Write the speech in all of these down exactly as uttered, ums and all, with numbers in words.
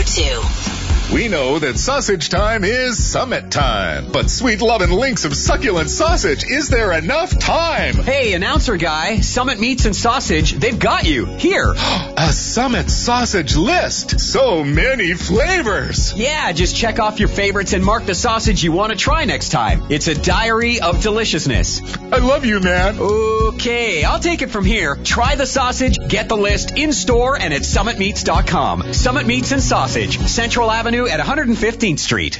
two. We know that sausage time is summit time, but sweet lovin' links of succulent sausage, is there enough time? Hey, announcer guy, Summit Meats and Sausage, they've got you. Here. A Summit sausage list. So many flavors. Yeah, just check off your favorites and mark the sausage you want to try next time. It's a diary of deliciousness. I love you, man. Okay, I'll take it from here. Try the sausage, get the list in store and at summit meats dot com. Summit Meats and Sausage, Central Avenue at one hundred fifteenth Street.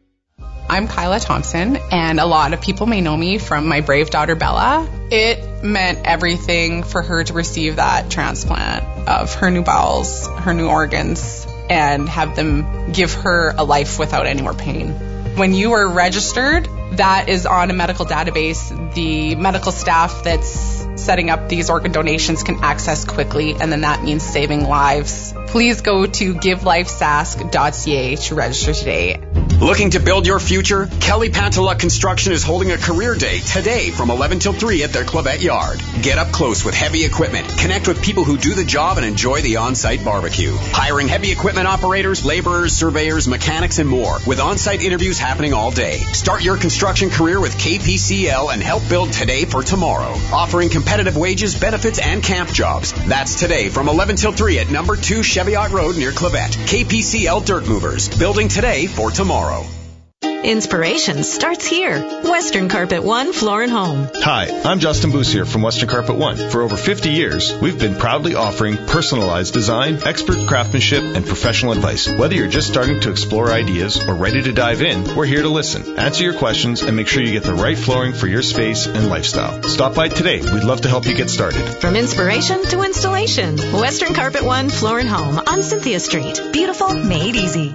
I'm Kyla Thompson, and a lot of people may know me from my brave daughter, Bella. It meant everything for her to receive that transplant of her new bowels, her new organs, and have them give her a life without any more pain. When you are registered, that is on a medical database. The medical staff that's setting up these organ donations can access quickly, and then that means saving lives. Please go to give life sask dot c a to register today. Looking to build your future? Kelly Panteluk Construction is holding a career day today from eleven till three at their Clavette Yard. Get up close with heavy equipment. Connect with people who do the job and enjoy the on-site barbecue. Hiring heavy equipment operators, laborers, surveyors, mechanics, and more, with on-site interviews happening all day. Start your construction career with K P C L and help build today for tomorrow. Offering competitive wages, benefits, and camp jobs. That's today from eleven till three at number two Cheviot Road near Clavette. K P C L Dirt Movers. Building today for tomorrow. Inspiration starts here. Western Carpet One Floor and Home. Hi, I'm Justin Boussier from Western Carpet One. For over fifty years, we've been proudly offering personalized design, expert craftsmanship, and professional advice. Whether you're just starting to explore ideas or ready to dive in, we're here to listen, answer your questions, and make sure you get the right flooring for your space and lifestyle. Stop by today. We'd love to help you get started. From inspiration to installation, Western Carpet One Floor and Home on Cynthia Street. Beautiful, made easy.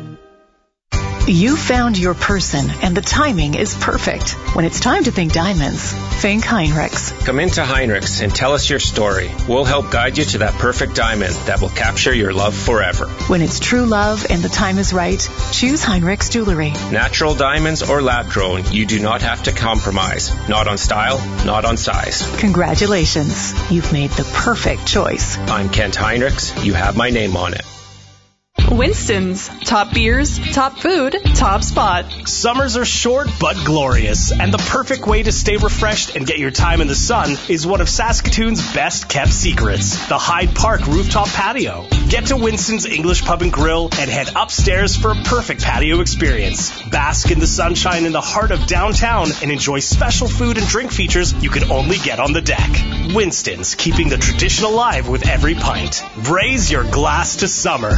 You found your person, and the timing is perfect. When it's time to think diamonds, think Heinrichs. Come into Heinrichs and tell us your story. We'll help guide you to that perfect diamond that will capture your love forever. When it's true love and the time is right, choose Heinrichs Jewelry. Natural diamonds or lab-grown, you do not have to compromise. Not on style, not on size. Congratulations. You've made the perfect choice. I'm Kent Heinrichs. You have my name on it. Winston's. Top beers, top food, top spot. Summers are short but glorious, and the perfect way to stay refreshed and get your time in the sun is one of Saskatoon's best kept secrets, the Hyde Park rooftop patio. Get to Winston's English Pub and Grill and head upstairs for a perfect patio experience. Bask in the sunshine in the heart of downtown and enjoy special food and drink features you can only get on the deck. Winston's, keeping the tradition alive with every pint. Raise your glass to summer.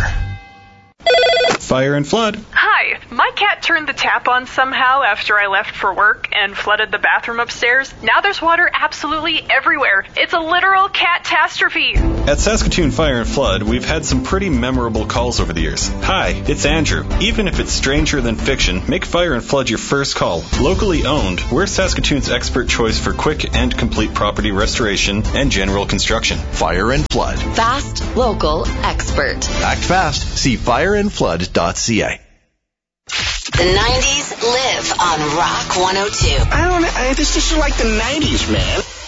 Fire and flood. Hi, my cat turned the tap on somehow after I left for work and flooded the bathroom upstairs. Now there's water absolutely everywhere. It's a literal cat-tastrophe. At Saskatoon Fire and Flood, we've had some pretty memorable calls over the years. Hi, it's Andrew. Even if it's stranger than fiction, make Fire and Flood your first call. Locally owned, we're Saskatoon's expert choice for quick and complete property restoration and general construction. Fire and Flood. Fast, local, expert. Act fast. See fire and flood dot c a. The nineties live on Rock one oh two. I don't know. I just, just like the nineties, man.